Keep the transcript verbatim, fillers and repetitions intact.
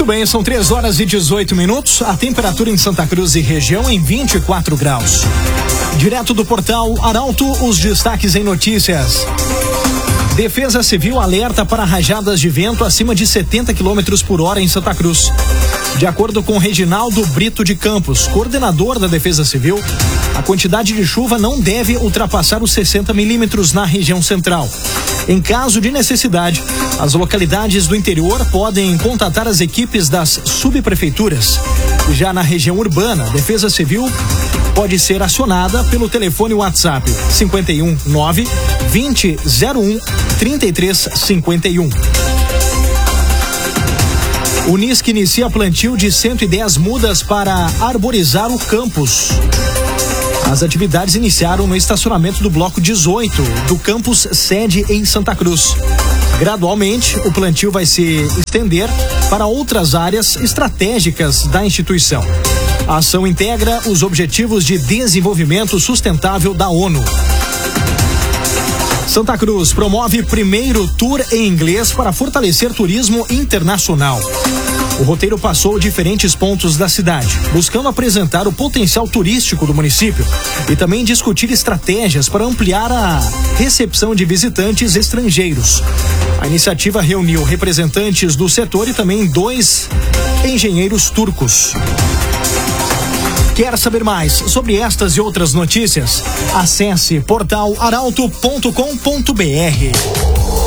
Muito bem, são três horas e dezoito minutos. A temperatura em Santa Cruz e região em vinte e quatro graus. Direto do portal Arauto, os destaques em notícias. Defesa Civil alerta para rajadas de vento acima de setenta quilômetros por hora em Santa Cruz. De acordo com Reginaldo Brito de Campos, coordenador da Defesa Civil, a quantidade de chuva não deve ultrapassar os sessenta milímetros na região central. Em caso de necessidade, as localidades do interior podem contatar as equipes das subprefeituras. Já na região urbana, a Defesa Civil pode ser acionada pelo telefone WhatsApp cinquenta e um nove, vinte, zero um, trinta e três cinquenta e um. Unisc inicia plantio de cento e dez mudas para arborizar o campus. As atividades iniciaram no estacionamento do bloco dezoito do campus sede em Santa Cruz. Gradualmente, o plantio vai se estender para outras áreas estratégicas da instituição. A ação integra os Objetivos de Desenvolvimento Sustentável da ONU. Santa Cruz promove primeiro tour em inglês para fortalecer turismo internacional. O roteiro passou diferentes pontos da cidade, buscando apresentar o potencial turístico do município e também discutir estratégias para ampliar a recepção de visitantes estrangeiros. A iniciativa reuniu representantes do setor e também dois engenheiros turcos. Quer saber mais sobre estas e outras notícias? Acesse portal arauto ponto com ponto br.